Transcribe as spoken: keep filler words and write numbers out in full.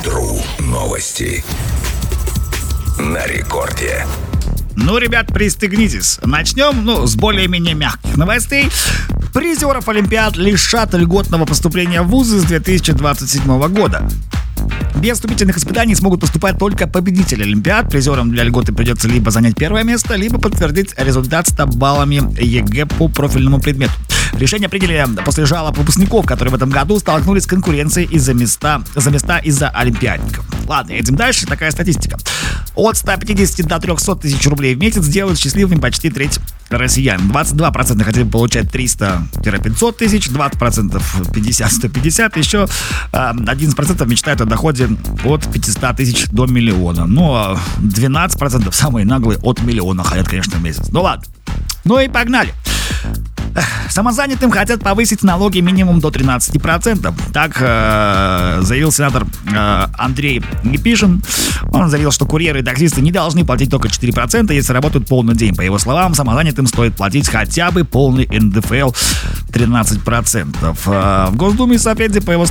Ру новости на рекорде. Ну, ребят, пристегнитесь. Начнем, ну, с более-менее мягких новостей. Призеров Олимпиад лишат льготного поступления в вузы с две тысячи двадцать седьмого года. Без вступительных испытаний смогут поступать только победители Олимпиад. Призерам для льготы придется либо занять первое место, либо подтвердить результат ста баллами ЕГЭ по профильному предмету. Решение приняли после жалоб выпускников, которые в этом году столкнулись с конкуренцией из-за места, за места из-за олимпиадников. Ладно, едем дальше. Такая статистика. От ста пятидесяти до трехсот тысяч рублей в месяц делают счастливыми почти треть россиян. двадцать два процента хотели бы получать триста-пятьсот тысяч, двадцать процентов пятьдесят-сто пятьдесят, еще одиннадцать процентов мечтают о доходе от пятисот тысяч до миллиона. Ну, а двенадцать процентов самые наглые от миллиона хотят, конечно, в месяц. Ну ладно. Ну и погнали. Самозанятым хотят повысить налоги минимум до тринадцати процентов. Так э, заявил сенатор э, Андрей Непишин. Он заявил, что курьеры и таксисты не должны платить только четыре процента, если работают полный день. По его словам, самозанятым стоит платить хотя бы полный эн дэ эф эл тринадцать процентов. Э, в Госдуме, опять же, по его